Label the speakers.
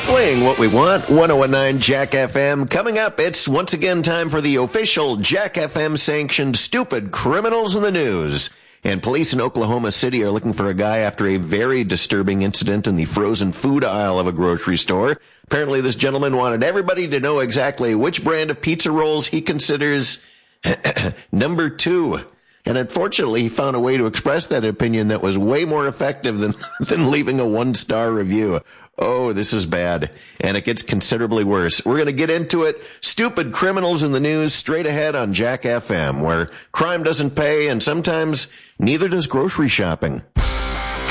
Speaker 1: Playing what we want, 1019 Jack FM. Coming up, it's once again time for the official Jack FM sanctioned Stupid Criminals in the News. And police in Oklahoma City are looking for a guy after a very disturbing incident in the frozen food aisle of a grocery store. Apparently this gentleman wanted everybody to know exactly which brand of pizza rolls he considers number 2. And unfortunately, he found a way to express that opinion that was way more effective than leaving a 1-star review. Oh, this is bad. And it gets considerably worse. We're going to get into it. Stupid Criminals in the News straight ahead on Jack FM, where crime doesn't pay and sometimes neither does grocery shopping.